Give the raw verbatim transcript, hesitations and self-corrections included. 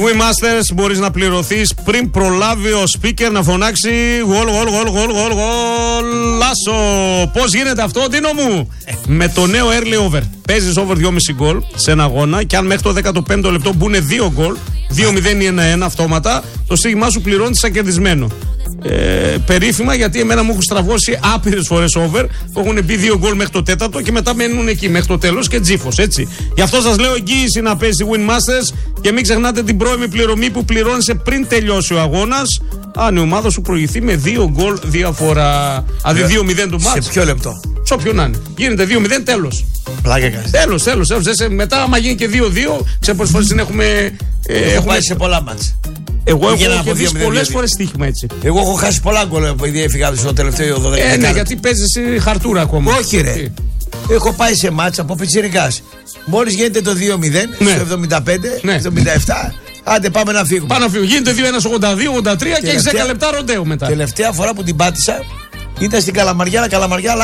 Masters, μπορείς να πληρωθείς πριν προλάβει ο speaker να φωνάξει γολ, γολ, γολ, γολ, γολ, γολ, Λάσο. Πώς γίνεται αυτό, Ντίνο μου? Ε. Με το νέο early over. Παίζεις over δυόμισι γκολ σε ένα αγώνα και αν μέχρι το δέκατο πέμπτο λεπτό μπουν δύο γκολ, δύο μηδέν ή ένα ένα αυτόματα, το στοίχημά σου πληρώνει σαν κερδισμένο. Ε, περίφημα, γιατί εμένα μου έχουν στραβώσει άπειρες φορές over που έχουν μπει δύο γκολ μέχρι το τέταρτο και μετά μένουν εκεί μέχρι το τέλος και τζίφος, έτσι. Γι' αυτό σας λέω εγγύηση να παίζει Win Masters και μην ξεχνάτε την πρώιμη πληρωμή που πληρώνεσαι πριν τελειώσει ο αγώνας. Αν η ομάδα σου προηγηθεί με δύο γκολ διαφορά. Δηλαδή δύο μηδέν του μάτς. Σε ποιο λεπτό? Σε όποιον να είναι. Γίνεται δύο μηδέν, τέλος. Πλάκα κάνεις. Τέλος, τέλος. Μετά, άμα γίνει και δύο δύο, ξέρω πόσες φορές την έχουμε. Ε, έχω έχουμε... πάει σε πολλά μάτς. Εγώ έχω κερδίσει πολλές φορές στοίχημα, έτσι. Εγώ έχω χάσει πολλά γκολ επειδή έφυγα στο τελευταίο δώδεκα. Ε, ναι, γιατί παίζεις χαρτούρα ακόμα. Όχι, ρε. Τι? Έχω πάει σε μάτς από πιτσιρικάς. Μόλις γίνεται το δύο μηδέν, ναι. Στο εβδομήντα πέντε, ναι. εβδομήντα επτά. Άντε, πάμε να φύγουμε. Πάμε να φύγουμε. Γίνεται δύο ένα ογδόντα δύο ογδόντα τρία και έχεις δέκα λεπτά ροντέο μετά. Τελευταία φορά που την πάτησα ήταν στην Καλαμαριά, Καλαμαριά.